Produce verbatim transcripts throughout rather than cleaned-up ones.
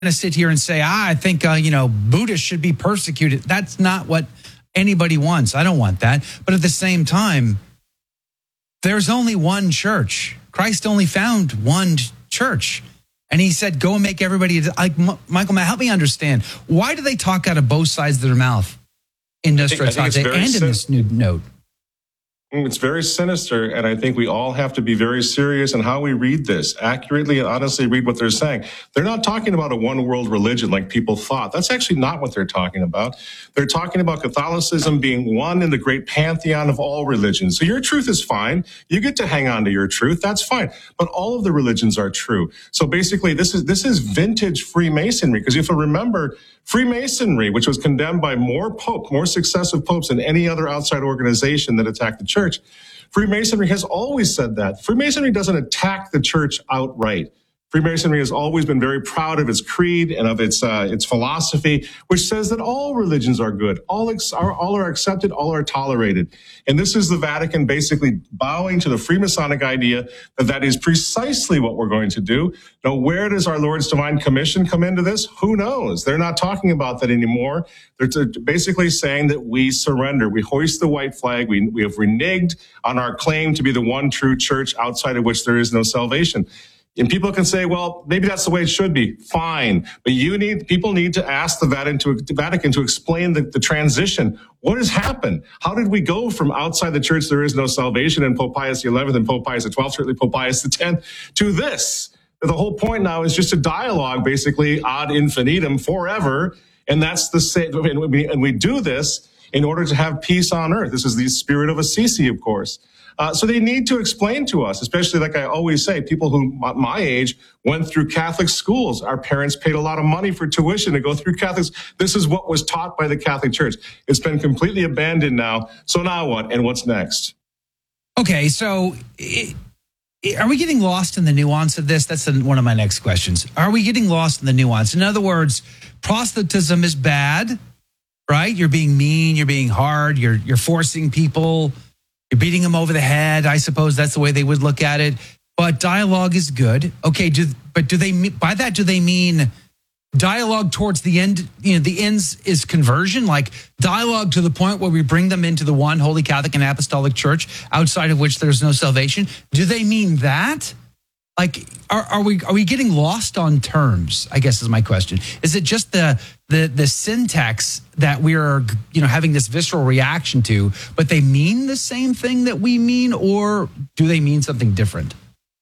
to sit here and say, ah, I think, uh, you know, Buddhists should be persecuted. That's not what anybody wants. I don't want that. But at the same time, there's only one church. Christ only found one church. And he said, go and make everybody, like, Michael, help me understand. Why do they talk out of both sides of their mouth in Nostra Aetate and in this new note? It's very sinister, and I think we all have to be very serious in how we read this, accurately and honestly read what they're saying. They're not talking about a one-world religion like people thought. That's actually not what they're talking about. They're talking about Catholicism being one in the great pantheon of all religions. So your truth is fine. You get to hang on to your truth. That's fine. But all of the religions are true. So basically, this is this is vintage Freemasonry, because if you remember, Freemasonry, which was condemned by more pope, more successive popes than any other outside organization that attacked the church, Freemasonry has always said that. Freemasonry doesn't attack the church outright. Freemasonry has always been very proud of its creed and of its uh, its philosophy, which says that all religions are good, all ex- are, all are accepted, all are tolerated. And this is the Vatican basically bowing to the Freemasonic idea that that is precisely what we're going to do. Now, where does our Lord's Divine Commission come into this? Who knows? They're not talking about that anymore. They're t- basically saying that we surrender. We hoist the white flag. We, we have reneged on our claim to be the one true church outside of which there is no salvation. And people can say, well, maybe that's the way it should be. Fine. But you need, people need to ask the Vatican to, the Vatican to explain the, the transition. What has happened? How did we go from outside the church, there is no salvation, and Pope Pius the eleventh and Pope Pius the twelfth, certainly Pope Pius the tenth, to this? The whole point now is just a dialogue, basically ad infinitum, forever. And that's the same. And we, and we do this in order to have peace on earth. This is the spirit of Assisi, of course. Uh, so they need to explain to us, especially like I always say, people who my age went through Catholic schools. Our parents paid a lot of money for tuition to go through Catholics. This is what was taught by the Catholic Church. It's been completely abandoned now. So now what? And what's next? Okay, so it, it, are we getting lost in the nuance of this? That's one of my next questions. Are we getting lost in the nuance? In other words, proselytism is bad, right? You're being mean, you're being hard, you're you're forcing people. You're beating them over the head. I suppose that's the way they would look at it. But dialogue is good. Okay, do, but do they, by that, do they mean dialogue towards the end? You know, the ends is conversion, like dialogue to the point where we bring them into the one Holy Catholic and Apostolic Church, outside of which there's no salvation. Do they mean that? Like, are, are we are we getting lost on terms? I guess is my question. Is it just the the the syntax that we are, you know, having this visceral reaction to, but they mean the same thing that we mean, or do they mean something different?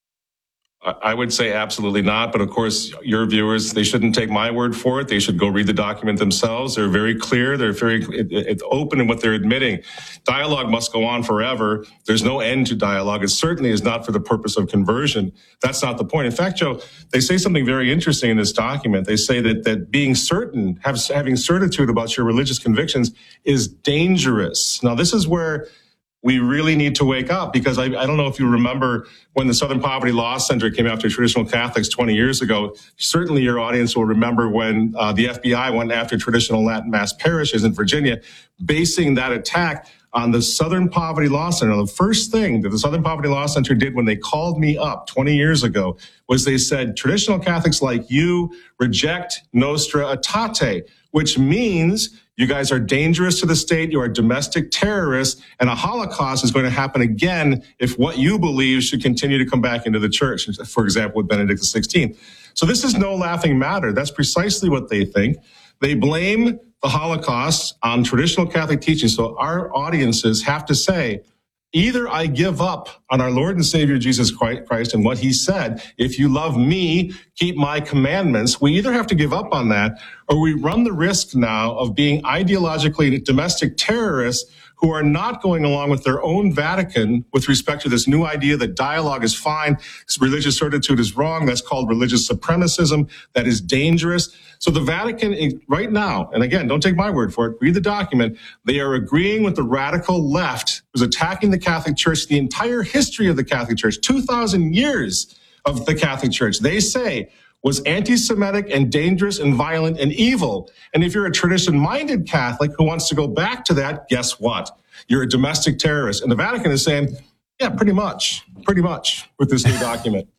I would say absolutely not. But of course, your viewers, they shouldn't take my word for it. They should go read the document themselves. They're very clear. They're very it, it's open in what they're admitting. Dialogue must go on forever. There's no end to dialogue. It certainly is not for the purpose of conversion. That's not the point. In fact, Joe, they say something very interesting in this document. They say that, that being certain, have, having certitude about your religious convictions is dangerous. Now, this is where we really need to wake up, because I, I don't know if you remember when the Southern Poverty Law Center came after traditional Catholics twenty years ago. Certainly your audience will remember when uh, the F B I went after traditional Latin Mass parishes in Virginia, basing that attack on the Southern Poverty Law Center. The first thing that the Southern Poverty Law Center did when they called me up twenty years ago was they said, traditional Catholics like you reject Nostra Aetate, which means you guys are dangerous to the state. You are domestic terrorists, and a Holocaust is going to happen again if what you believe should continue to come back into the church, for example, with Benedict the sixteenth. So this is no laughing matter. That's precisely what they think. They blame the Holocaust on traditional Catholic teaching. So our audiences have to say, either I give up on our Lord and Savior Jesus Christ and what he said, if you love me, keep my commandments. We either have to give up on that, or we run the risk now of being ideologically domestic terrorists who are not going along with their own Vatican with respect to this new idea that dialogue is fine, religious certitude is wrong. That's called religious supremacism. That is dangerous. So the Vatican right now, and again, don't take my word for it, read the document, they are agreeing with the radical left who's attacking the Catholic Church, the entire history of the Catholic Church, two thousand years of the Catholic Church. They say was anti-Semitic and dangerous and violent and evil. And if you're a tradition-minded Catholic who wants to go back to that, guess what? You're a domestic terrorist. And the Vatican is saying, yeah, pretty much, pretty much with this new document.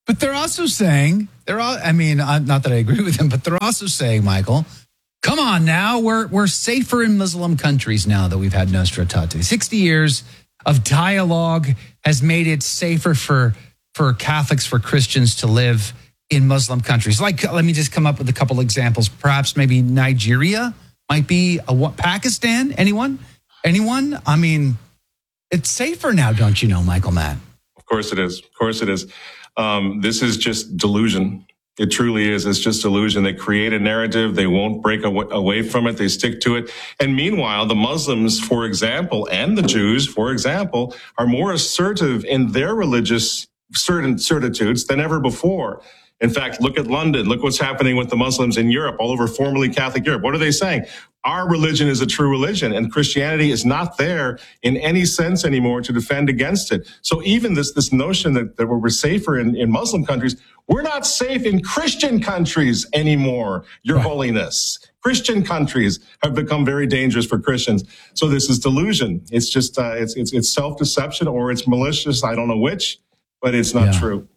But they're also saying, they're all, I mean, uh, not that I agree with them, but they're also saying, Michael, come on now, we're we're safer in Muslim countries now that we've had Nostra Aetate. sixty years of dialogue has made it safer for, for Catholics, for Christians to live in Muslim countries. Like, let me just come up with a couple examples. Perhaps maybe Nigeria might be a what, Pakistan? Anyone? Anyone? I mean, it's safer now, don't you know, Michael Matt? Of course it is. Of course it is. Um, this is just delusion. It truly is. It's just delusion. They create a narrative. They won't break away from it. They stick to it. And meanwhile, the Muslims, for example, and the Jews, for example, are more assertive in their religious certain certitudes than ever before. In fact, look at London. Look what's happening with the Muslims in Europe, all over formerly Catholic Europe. What are they saying? Our religion is a true religion, and Christianity is not there in any sense anymore to defend against it. So even this this notion that, that we're safer in, in Muslim countries, we're not safe in Christian countries anymore, Your right. Holiness. Christian countries have become very dangerous for Christians. So this is delusion. It's just uh, it's, it's it's self-deception, or it's malicious. I don't know which, but it's not yeah. true.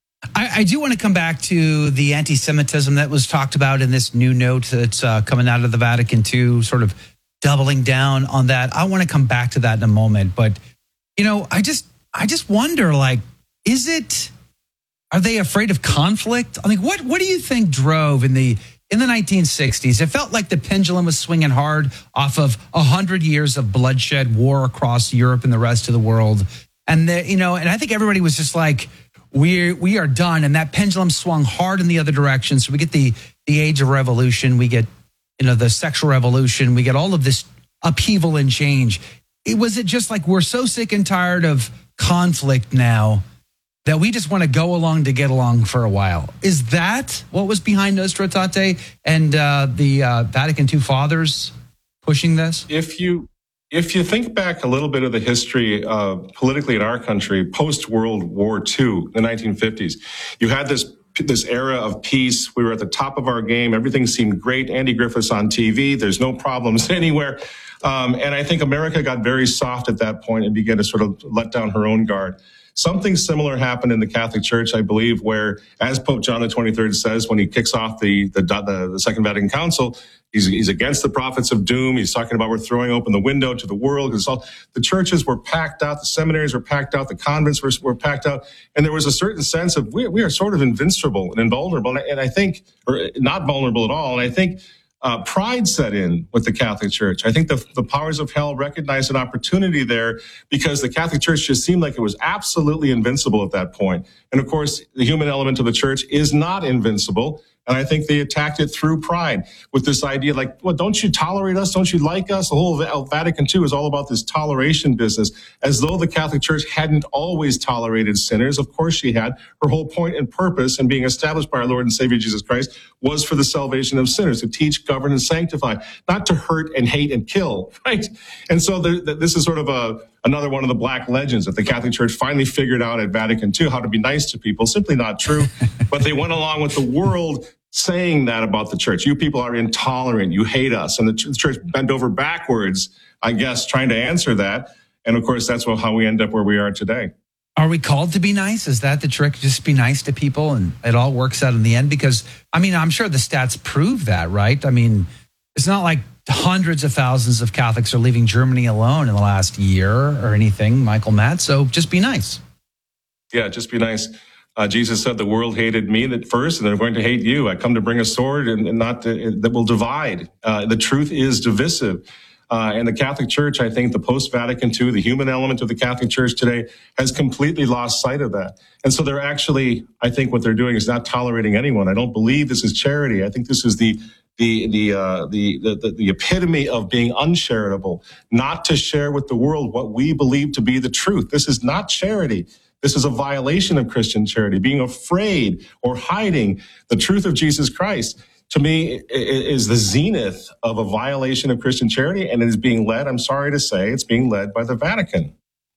I, I do want to come back to the anti-Semitism that was talked about in this new note that's uh, coming out of the Vatican two, sort of doubling down on that. I want to come back to that in a moment. But, you know, I just I just wonder, like, is it, are they afraid of conflict? I mean, what, what do you think drove in the in the nineteen sixties? It felt like the pendulum was swinging hard off of one hundred years of bloodshed, war across Europe and the rest of the world. And, the, you know, and I think everybody was just like, We we are done, and that pendulum swung hard in the other direction. So we get the the age of revolution, we get you know the sexual revolution, we get all of this upheaval and change. It was it just like we're so sick and tired of conflict now that we just want to go along to get along for a while. Is that what was behind Nostra Aetate and uh, the uh, Vatican two fathers pushing this? If you. If you think back a little bit of the history uh, politically in our country, post-World War Two, the nineteen fifties, you had this this era of peace. We were at the top of our game. Everything seemed great. Andy Griffith's on T V. There's no problems anywhere. Um, and I think America got very soft at that point and began to sort of let down her own guard. Something similar happened in the Catholic Church, I believe, where, as Pope John the twenty-third says, when he kicks off the the, the, the Second Vatican Council, he's, he's against the prophets of doom. He's talking about we're throwing open the window to the world. Because all the churches were packed out, the seminaries were packed out, the convents were, were packed out, and there was a certain sense of we, we are sort of invincible and invulnerable, and I, and I think, or not vulnerable at all. And I think. Uh, pride set in with the Catholic Church. I think the, the powers of hell recognized an opportunity there because the Catholic Church just seemed like it was absolutely invincible at that point. And of course, the human element of the church is not invincible. And I think they attacked it through pride with this idea like, well, don't you tolerate us? Don't you like us? The whole Vatican two is all about this toleration business, as though the Catholic Church hadn't always tolerated sinners. Of course she had. Her whole point and purpose in being established by our Lord and Savior Jesus Christ was for the salvation of sinners, to teach, govern, and sanctify, not to hurt and hate and kill, right? And so there, this is sort of a another one of the black legends that the Catholic Church finally figured out at Vatican two, how to be nice to people. Simply not true. But they went along with the world saying that about the church. You people are intolerant. You hate us. And the church bent over backwards, I guess, trying to answer that. And of course, that's how we end up where we are today. Are we called to be nice? Is that the trick? Just be nice to people and it all works out in the end? Because, I mean, I'm sure the stats prove that, right? I mean, it's not like hundreds of thousands of Catholics are leaving Germany alone in the last year or anything, Michael Matt. So just be nice. Yeah, just be nice. Uh, Jesus said the world hated me at first, and they're going to hate you. I come to bring a sword and, and not to, that will divide. Uh, the truth is divisive. Uh, and the Catholic Church, I think the post-Vatican two, the human element of the Catholic Church today has completely lost sight of that. And so they're actually, I think what they're doing is not tolerating anyone. I don't believe this is charity. I think this is the the the uh, the, the the epitome of being uncharitable, not to share with the world what we believe to be the truth. This is not charity. This is a violation of Christian charity, being afraid or hiding the truth of Jesus Christ. To me, is the zenith of a violation of Christian charity, and it is being led, I'm sorry to say, it's being led by the Vatican.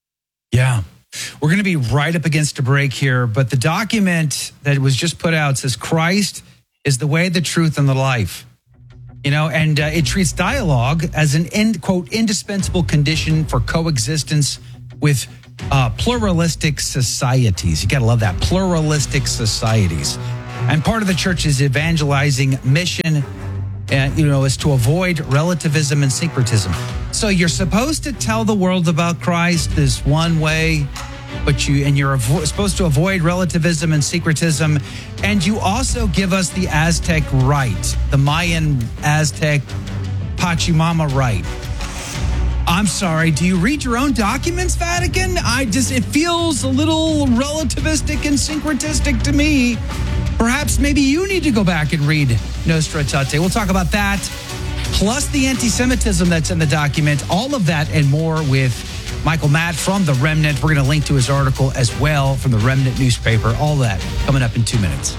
Yeah. We're going to be right up against a break here, but the document that was just put out says Christ is the way, the truth, and the life. You know, and uh, it treats dialogue as an, end, quote, indispensable condition for coexistence with uh, pluralistic societies. You got to love that. Pluralistic societies. And part of the church's evangelizing mission, uh, you know, is to avoid relativism and syncretism. So you're supposed to tell the world about Christ this one way, but you and you're avo- supposed to avoid relativism and syncretism. And you also give us the Aztec rite, the Mayan Aztec Pachamama rite. I'm sorry, do you read your own documents, Vatican? I just, it feels a little relativistic and syncretistic to me. Perhaps maybe you need to go back and read Nostra Aetate. We'll talk about that, plus the anti-Semitism that's in the document, all of that and more with Michael Matt from The Remnant. We're going to link to his article as well from The Remnant newspaper. All that coming up in two minutes.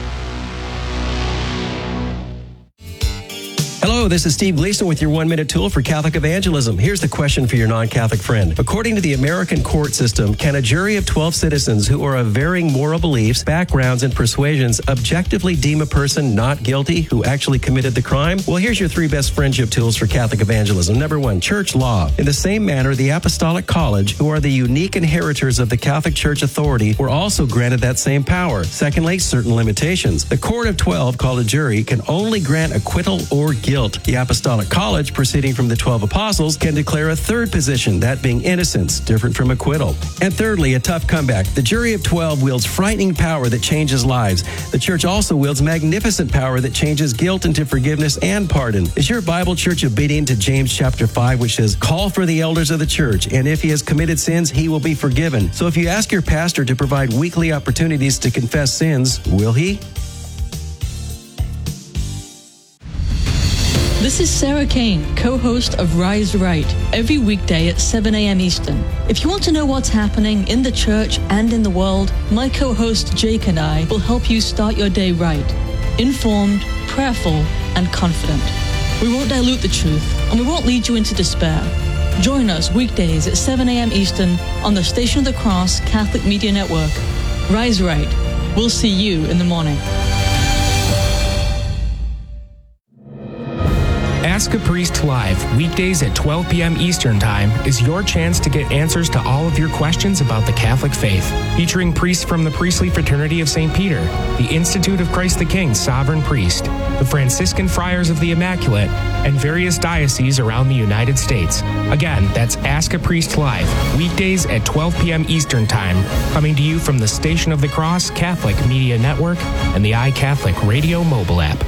Hello, this is Steve Gleason with your one-minute tool for Catholic evangelism. Here's the question for your non-Catholic friend. According to the American court system, can a jury of twelve citizens who are of varying moral beliefs, backgrounds, and persuasions objectively deem a person not guilty who actually committed the crime? Well, here's your three best friendship tools for Catholic evangelism. Number one, church law. In the same manner, the Apostolic College, who are the unique inheritors of the Catholic Church authority, were also granted that same power. Secondly, certain limitations. The Court of Twelve, called a jury, can only grant acquittal or guilt. The Apostolic College, proceeding from the twelve apostles, can declare a third position, that being innocence, different from acquittal. And thirdly, a tough comeback. The jury of twelve wields frightening power that changes lives. The church also wields magnificent power that changes guilt into forgiveness and pardon. Is your Bible church obedient to James chapter five, which says, call for the elders of the church, and if he has committed sins, he will be forgiven. So if you ask your pastor to provide weekly opportunities to confess sins, will he? This is Sarah Kane, co-host of Rise Right, every weekday at seven a.m. Eastern. If you want to know what's happening in the church and in the world, my co-host Jake and I will help you start your day right, informed, prayerful, and confident. We won't dilute the truth, and we won't lead you into despair. Join us weekdays at seven a.m. Eastern on the Station of the Cross Catholic Media Network. Rise Right. We'll see you in the morning. Ask a Priest Live, weekdays at twelve p.m. Eastern Time, is your chance to get answers to all of your questions about the Catholic faith. Featuring priests from the Priestly Fraternity of Saint Peter, the Institute of Christ the King Sovereign Priest, the Franciscan Friars of the Immaculate, and various dioceses around the United States. Again, that's Ask a Priest Live, weekdays at twelve p.m. Eastern Time, coming to you from the Station of the Cross Catholic Media Network and the iCatholic Radio mobile app.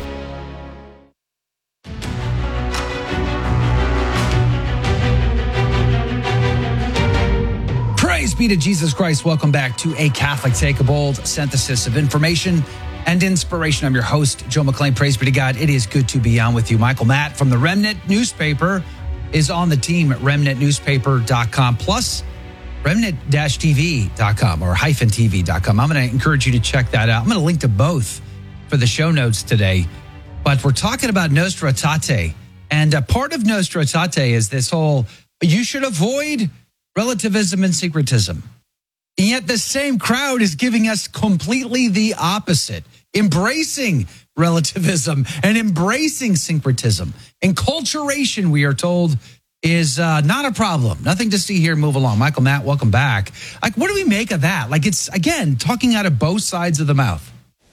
Praise be to Jesus Christ. Welcome back to A Catholic Take, a bold synthesis of information and inspiration. I'm your host, Joe McClain. Praise be to God. It is good to be on with you. Michael Matt from the Remnant newspaper is on the team at remnant newspaper dot com, plus remnant dash t v dot com or hyphen t v dot com. I'm going to encourage you to check that out. I'm going to link to both for the show notes today. But we're talking about Nostra Aetate. And a part of Nostra Aetate is this whole, you should avoid relativism and syncretism. And yet the same crowd is giving us completely the opposite, embracing relativism and embracing syncretism. Enculturation, we are told, is uh, not a problem. Nothing to see here. Move along. Michael Matt, welcome back. Like, what do we make of that? Like, it's, again, talking out of both sides of the mouth.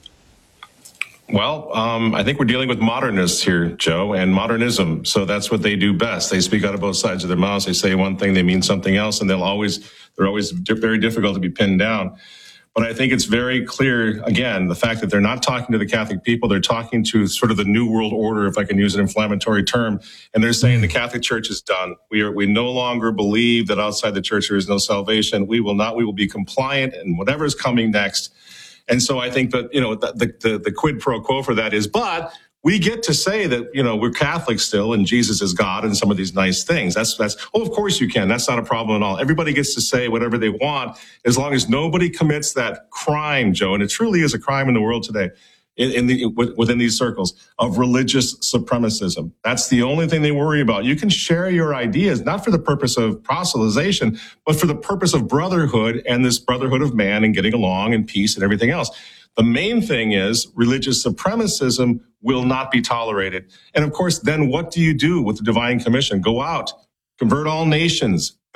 Well, um, I think we're dealing with modernists here, Joe, and modernism. So that's what they do best. They speak out of both sides of their mouths. They say one thing, they mean something else, and they'll always, they're always very difficult to be pinned down. But I think it's very clear, again, the fact that they're not talking to the Catholic people, they're talking to sort of the New World Order, if I can use an inflammatory term, and they're saying the Catholic Church is done. We are, we no longer believe that outside the Church there is no salvation. We will not, we will be compliant in whatever is coming next. And so I think that, you know, the, the, the quid pro quo for that is, but we get to say that, you know, we're Catholic still and Jesus is God and some of these nice things. That's, that's, oh, of course you can. That's not a problem at all. Everybody gets to say whatever they want as long as nobody commits that crime, Joe. And it truly is a crime in the world today, in, in the, within these circles of religious supremacism. That's the only thing they worry about. You can share your ideas, not for the purpose of proselytization, but for the purpose of brotherhood and this brotherhood of man and getting along and peace and everything else. The main thing is religious supremacism will not be tolerated. And of course, then what do you do with the Divine Commission? Go out, convert all nations,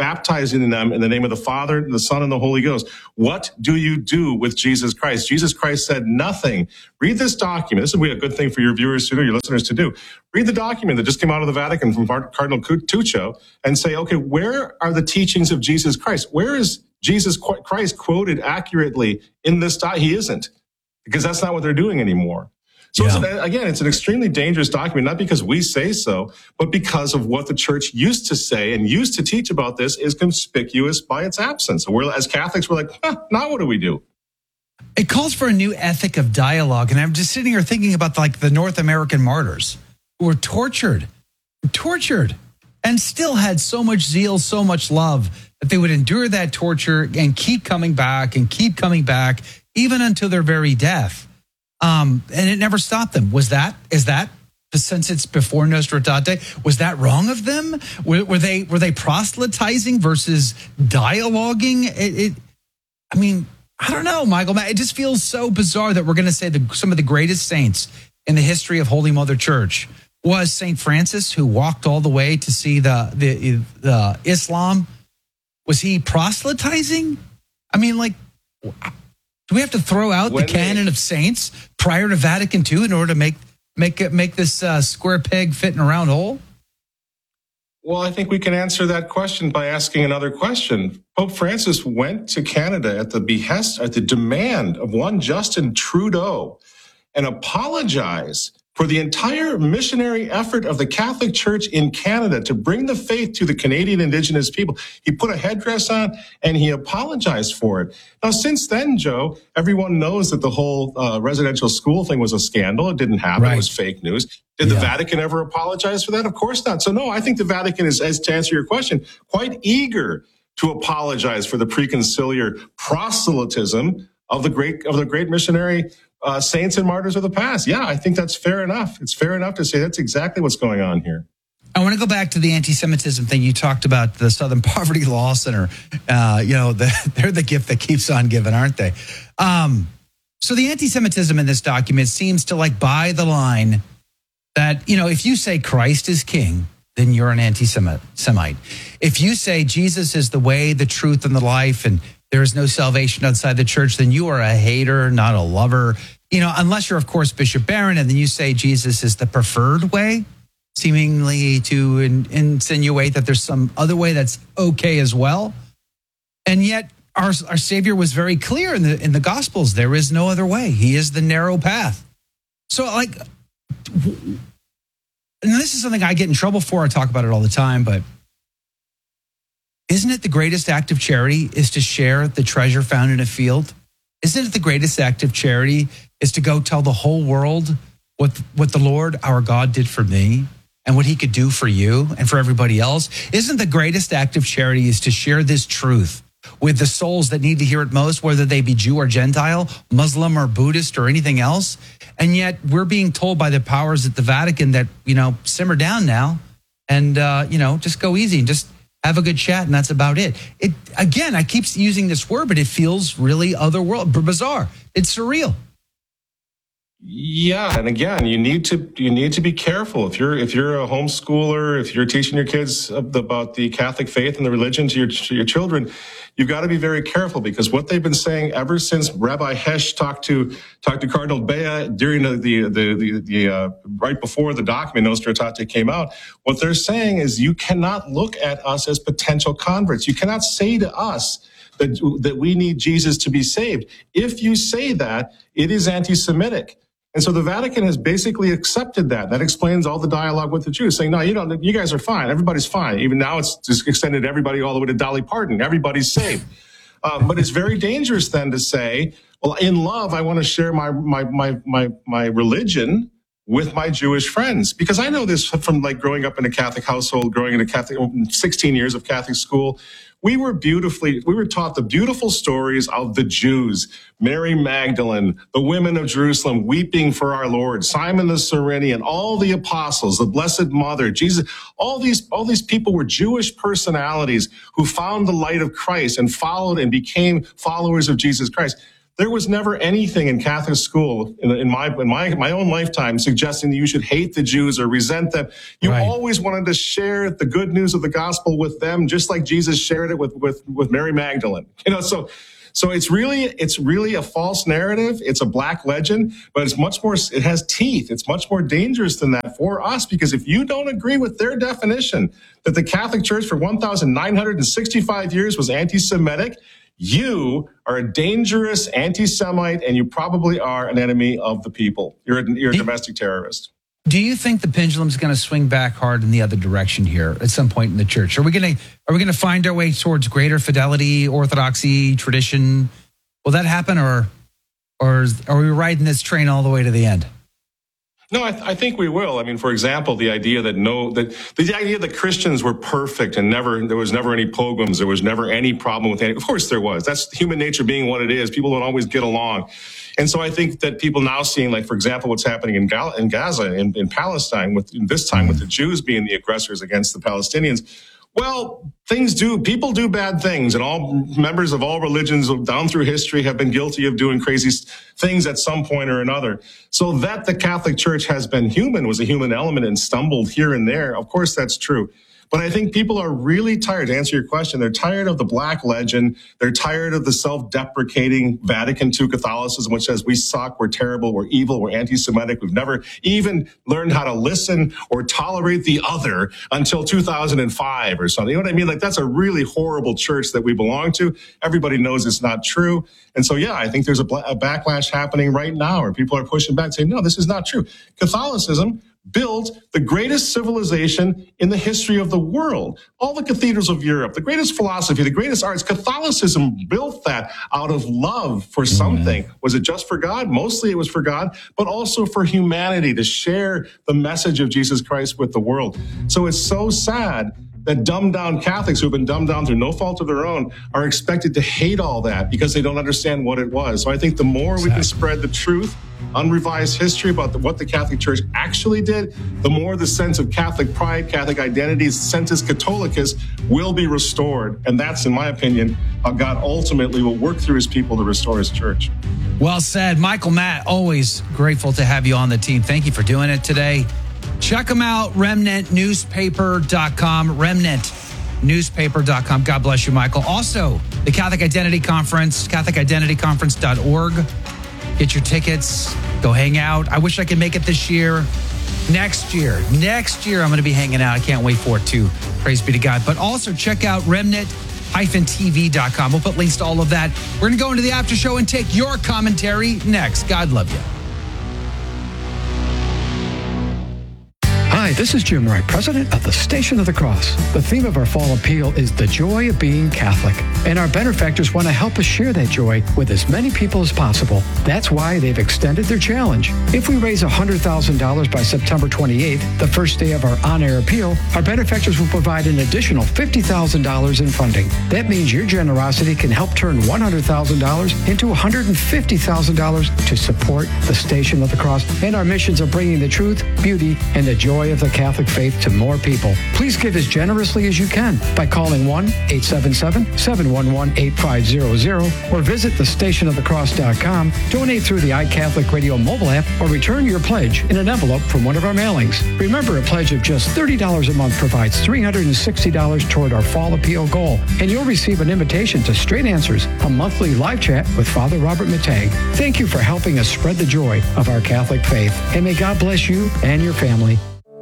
baptizing them in the name of the Father, the Son, and the Holy Ghost. What do you do with Jesus Christ? Jesus Christ said nothing. Read this document. This would be a good thing for your viewers to do, your listeners to do. Read the document that just came out of the Vatican from Cardinal Tuccio and say, okay, where are the teachings of Jesus Christ? Where is Jesus Christ quoted accurately in this document? He isn't, because that's not what they're doing anymore. So yeah. it's, again, it's an extremely dangerous document, not because we say so, but because of what the church used to say and used to teach about this is conspicuous by its absence. So we're, as Catholics, we're like, huh, now what do we do? It calls for a new ethic of dialogue. And I'm just sitting here thinking about like the North American martyrs who were tortured, tortured, and still had so much zeal, so much love that they would endure that torture and keep coming back and keep coming back, even until their very death. Um, and it never stopped them. Was that, is that, since it's before Nostra Aetate, was that wrong of them? Were, were they, were they proselytizing versus dialoguing? It, it, I mean, I don't know, Michael. It just feels so bizarre that we're going to say that some of the greatest saints in the history of Holy Mother Church was Saint Francis, who walked all the way to see the, the, the Islam. Was he proselytizing? I mean, like, do we have to throw out when the canon they, of saints prior to Vatican Two in order to make make it make this uh, square peg fit in a round hole? Well, I think we can answer that question by asking another question. Pope Francis went to Canada at the behest, at the demand of one Justin Trudeau, and apologized for the entire missionary effort of the Catholic Church in Canada to bring the faith to the Canadian Indigenous people. He put a headdress on and he apologized for it. Now, since then, Joe, everyone knows that the whole uh, residential school thing was a scandal. It didn't happen. Right. It was fake news. Did yeah. the Vatican ever apologize for that? Of course not. So, no, I think the Vatican is, as to answer your question, quite eager to apologize for the preconciliar proselytism of the great of the great missionary Uh, saints and martyrs of the past. Yeah, I think that's fair enough. It's fair enough to say that's exactly what's going on here. I want to go back to the anti-Semitism thing. You talked about the Southern Poverty Law Center. Uh, you know, the, they're the gift that keeps on giving, aren't they? Um, so the anti-Semitism in this document seems to like buy the line that, you know, if you say Christ is king, then you're an anti-Semite. If you say Jesus is the way, the truth, and the life, and there is no salvation outside the church, then you are a hater, not a lover. You know, unless you're, of course, Bishop Barron, and then you say Jesus is the preferred way, seemingly to in, insinuate that there's some other way that's okay as well. And yet our, our Savior was very clear in the in the Gospels. There is no other way. He is the narrow path. So, like, and this is something I get in trouble for. I talk about it all the time, but isn't it the greatest act of charity is to share the treasure found in a field? Isn't it the greatest act of charity is to go tell the whole world what, what the Lord, our God, did for me and what he could do for you and for everybody else? Isn't the greatest act of charity is to share this truth with the souls that need to hear it most, whether they be Jew or Gentile, Muslim or Buddhist or anything else? And yet we're being told by the powers at the Vatican that, you know, simmer down now and, uh, you know, just go easy and just have a good chat, and that's about it. It again, I keep using this word, but it feels really otherworldly, bizarre. It's surreal. Yeah, and again, you need to you need to be careful if you're if you're a homeschooler, if you're teaching your kids about the Catholic faith and the religion to your to your children. You've got to be very careful, because what they've been saying ever since Rabbi Hesch talked to talked to Cardinal Bea during the the the, the, the uh, right before the document Nostra Aetate came out, what they're saying is you cannot look at us as potential converts. You cannot say to us that that we need Jesus to be saved. If you say that, it is anti-Semitic. And so the Vatican has basically accepted that. That explains all the dialogue with the Jews, saying, no, you don't, you guys are fine. Everybody's fine. Even now it's just extended to everybody all the way to Dolly Parton. Everybody's saved. Um, but it's very dangerous then to say, well, in love, I want to share my, my, my, my, my religion with my Jewish friends. Because I know this from like growing up in a Catholic household, growing in a Catholic, sixteen years of Catholic school. We were beautifully, we were taught the beautiful stories of the Jews, Mary Magdalene, the women of Jerusalem weeping for our Lord, Simon the Cyrenian, all the apostles, the Blessed Mother, Jesus, all these, all these people were Jewish personalities who found the light of Christ and followed and became followers of Jesus Christ. There was never anything in Catholic school in, in my in my my own lifetime suggesting that you should hate the Jews or resent them. You Right. always wanted to share the good news of the gospel with them, just like Jesus shared it with with with Mary Magdalene. You know, so. So it's really, it's really a false narrative. It's a black legend, but it's much more, it has teeth. It's much more dangerous than that for us, because if you don't agree with their definition that the Catholic Church for one thousand nine hundred sixty-five years was anti-Semitic, you are a dangerous anti-Semite, and you probably are an enemy of the people. You're a, you're a domestic terrorist. Do you think the pendulum's going to swing back hard in the other direction here at some point in the church? Are we going to are we going to find our way towards greater fidelity, orthodoxy, tradition? Will that happen, or or is, are we riding this train all the way to the end? No, I, th- I think we will. I mean, for example, the idea that no, that the idea that Christians were perfect and never, there was never any pogroms, there was never any problem with any. Of course, there was. That's human nature being what it is. People don't always get along. And so I think that people now seeing, like, for example, what's happening in, Gal- in Gaza, in, in Palestine, with in this time with the Jews being the aggressors against the Palestinians. Well, things do, people do bad things, and all members of all religions down through history have been guilty of doing crazy things at some point or another. So that the Catholic Church has been human, was a human element, and stumbled here and there. Of course, that's true. But I think people are really tired, to answer your question, they're tired of the black legend. They're tired of the self-deprecating Vatican two Catholicism, which says we suck, we're terrible, we're evil, we're anti-Semitic. We've never even learned how to listen or tolerate the other until two thousand five or something. You know what I mean? Like, that's a really horrible church that we belong to. Everybody knows it's not true. And so, yeah, I think there's a, a backlash happening right now where people are pushing back, saying, no, this is not true. Catholicism built the greatest civilization in the history of the world. All the cathedrals of Europe, the greatest philosophy, the greatest arts, Catholicism built that out of love for something. Mm-hmm. Was it just for God? Mostly it was for God, but also for humanity, to share the message of Jesus Christ with the world. So it's so sad that dumbed down Catholics, who've been dumbed down through no fault of their own, are expected to hate all that because they don't understand what it was. So I think the more exactly. we can spread the truth, unrevised history about the, what the Catholic Church actually did, the more the sense of Catholic pride, Catholic identity, sensus Catholicus will be restored. And that's, in my opinion, how God ultimately will work through his people to restore his church. Well said. Michael Matt, always grateful to have you on the team. Thank you for doing it today. Check them out, remnant newspaper dot com, remnant newspaper dot com. God bless you, Michael. Also, the Catholic Identity Conference, catholic identity conference dot org. Get your tickets. Go hang out. I wish I could make it this year. Next year, next year, I'm going to be hanging out. I can't wait for it, too. Praise be to God. But also check out remnant T V dot com. We'll put links to all of that. We're going to go into the after show and take your commentary next. God love you. Hi, this is Jim Wright, president of the Station of the Cross. The theme of our fall appeal is the joy of being Catholic. And our benefactors want to help us share that joy with as many people as possible. That's why they've extended their challenge. If we raise one hundred thousand dollars by September twenty-eighth, the first day of our on-air appeal, our benefactors will provide an additional fifty thousand dollars in funding. That means your generosity can help turn one hundred thousand dollars into one hundred fifty thousand dollars to support the Station of the Cross and our missions of bringing the truth, beauty, and the joy of the Catholic faith to more people. Please give as generously as you can by calling one eight seven seven, seven one one, eight five zero zero or visit the station of the cross dot com, donate through the iCatholic Radio mobile app, or return your pledge in an envelope from one of our mailings. Remember, a pledge of just thirty dollars a month provides three hundred sixty dollars toward our fall appeal goal, and you'll receive an invitation to Straight Answers, a monthly live chat with Father Robert Matag. Thank you for helping us spread the joy of our Catholic faith, and may God bless you and your family.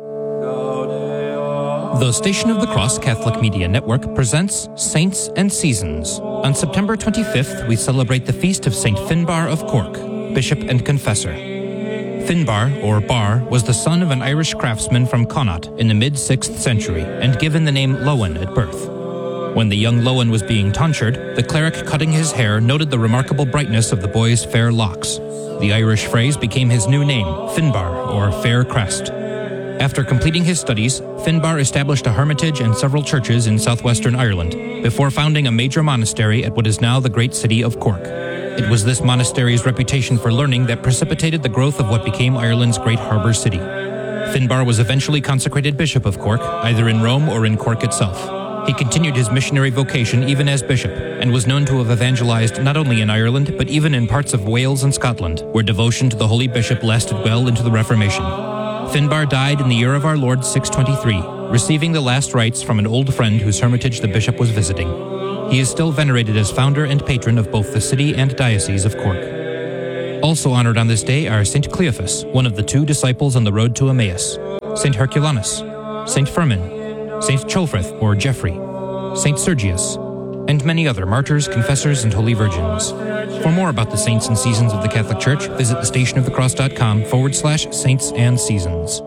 The Station of the Cross Catholic Media Network presents Saints and Seasons. On September twenty-fifth, we celebrate the feast of Saint Finbar of Cork, Bishop and Confessor. Finbar, or Bar, was the son of an Irish craftsman from Connaught in the mid-sixth century and given the name Lowen at birth. When the young Lowen was being tonsured, the cleric cutting his hair noted the remarkable brightness of the boy's fair locks. The Irish phrase became his new name, Finbar, or Fair Crest. After completing his studies, Finbar established a hermitage and several churches in southwestern Ireland, before founding a major monastery at what is now the great city of Cork. It was this monastery's reputation for learning that precipitated the growth of what became Ireland's great harbour city. Finbar was eventually consecrated Bishop of Cork, either in Rome or in Cork itself. He continued his missionary vocation even as bishop, and was known to have evangelized not only in Ireland, but even in parts of Wales and Scotland, where devotion to the holy bishop lasted well into the Reformation. Finbar died in the year of our Lord six twenty-three, receiving the last rites from an old friend whose hermitage the bishop was visiting. He is still venerated as founder and patron of both the city and diocese of Cork. Also honored on this day are Saint Cleophas, one of the two disciples on the road to Emmaus, Saint Herculanus, Saint Firmin, Saint Ceolfrith or Geoffrey, Saint Sergius, and many other martyrs, confessors, and holy virgins. For more about the saints and seasons of the Catholic Church, visit thestationofthecross.com forward slash saints and seasons.